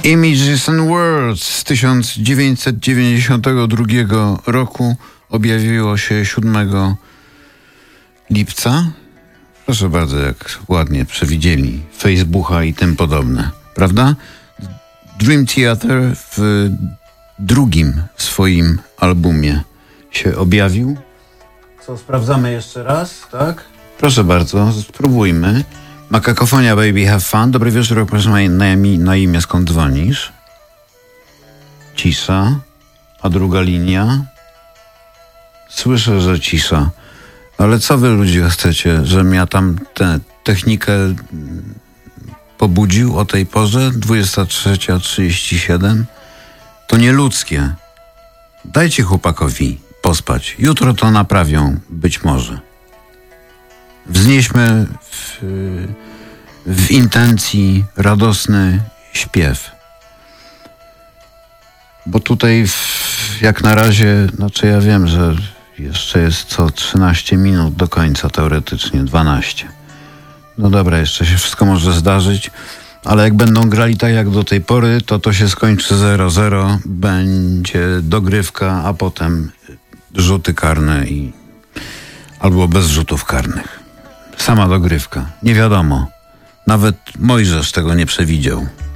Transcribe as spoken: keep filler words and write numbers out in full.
Images and Words z tysiąc dziewięćset dziewięćdziesiątego drugiego roku objawiło się siódmego lipca. Proszę bardzo, jak ładnie przewidzieli Facebooka i tym podobne, prawda? Dream Theater w drugim swoim albumie się objawił. Co, sprawdzamy jeszcze raz, tak? Proszę bardzo, spróbujmy. Makakofonia Baby Have Fun. Dobry wieczór, proszę na, na, na imię, skąd dzwonisz? Cisza. A druga linia? Słyszę, że cisza. Ale co wy ludzie chcecie, żebym ja tam tę technikę pobudził o tej porze? dwudziesta trzecia trzydzieści siedem? To nieludzkie. Dajcie chłopakowi pospać. Jutro to naprawią, być może. Wznieśmy w, w intencji radosny śpiew. Bo tutaj w, jak na razie, znaczy ja wiem, że jeszcze jest co trzynaście minut do końca, teoretycznie dwanaście. No dobra, jeszcze się wszystko może zdarzyć, ale jak będą grali tak jak do tej pory, to to się skończy zero zero, będzie dogrywka, a potem rzuty karne i albo bez rzutów karnych. Sama dogrywka. Nie wiadomo. Nawet Mojżesz tego nie przewidział.